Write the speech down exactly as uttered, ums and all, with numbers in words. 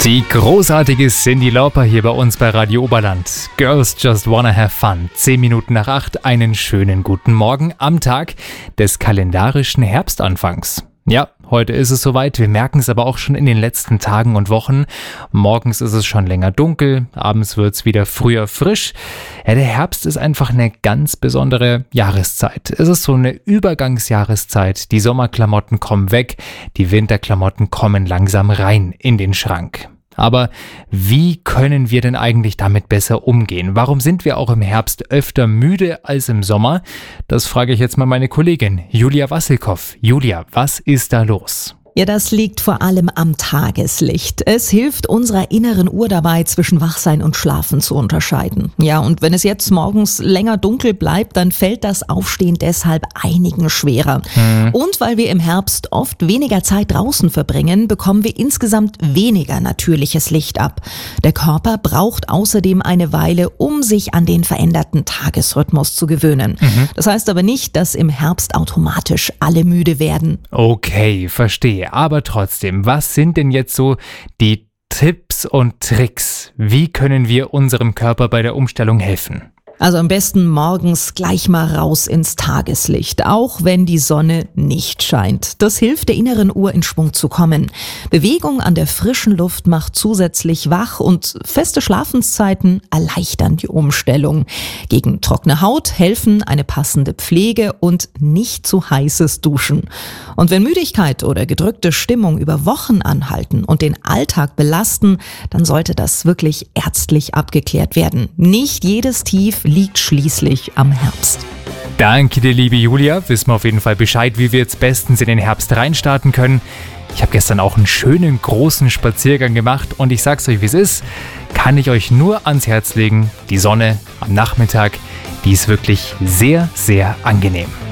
Die großartige Cyndi Lauper hier bei uns bei Radio Oberland. Girls Just Wanna Have Fun. Zehn Minuten nach acht, einen schönen guten Morgen am Tag des kalendarischen Herbstanfangs. Ja, heute ist es soweit, wir merken es aber auch schon in den letzten Tagen und Wochen. Morgens ist es schon länger dunkel, abends wird es wieder früher frisch. Ja, der Herbst ist einfach eine ganz besondere Jahreszeit. Es ist so eine Übergangsjahreszeit. Die Sommerklamotten kommen weg, die Winterklamotten kommen langsam rein in den Schrank. Aber wie können wir denn eigentlich damit besser umgehen? Warum sind wir auch im Herbst öfter müde als im Sommer? Das frage ich jetzt mal meine Kollegin Julia Wassilkow. Julia, was ist da los? Ja, das liegt vor allem am Tageslicht. Es hilft unserer inneren Uhr dabei, zwischen Wachsein und Schlafen zu unterscheiden. Ja, und wenn es jetzt morgens länger dunkel bleibt, dann fällt das Aufstehen deshalb einigen schwerer. Hm. Und weil wir im Herbst oft weniger Zeit draußen verbringen, bekommen wir insgesamt weniger natürliches Licht ab. Der Körper braucht außerdem eine Weile, um sich an den veränderten Tagesrhythmus zu gewöhnen. Mhm. Das heißt aber nicht, dass im Herbst automatisch alle müde werden. Okay, verstehe. Aber trotzdem, was sind denn jetzt so die Tipps und Tricks? Wie können wir unserem Körper bei der Umstellung helfen? Also am besten morgens gleich mal raus ins Tageslicht, auch wenn die Sonne nicht scheint. Das hilft der inneren Uhr in Schwung zu kommen. Bewegung an der frischen Luft macht zusätzlich wach und feste Schlafenszeiten erleichtern die Umstellung. Gegen trockene Haut helfen eine passende Pflege und nicht zu heißes Duschen. Und wenn Müdigkeit oder gedrückte Stimmung über Wochen anhalten und den Alltag belasten, dann sollte das wirklich ärztlich abgeklärt werden. Nicht jedes Tief liegt schließlich am Herbst. Danke dir, liebe Julia. Wissen wir auf jeden Fall Bescheid, wie wir jetzt bestens in den Herbst reinstarten können. Ich habe gestern auch einen schönen großen Spaziergang gemacht und ich sag's euch, wie es ist, kann ich euch nur ans Herz legen. Die Sonne am Nachmittag, die ist wirklich sehr, sehr angenehm.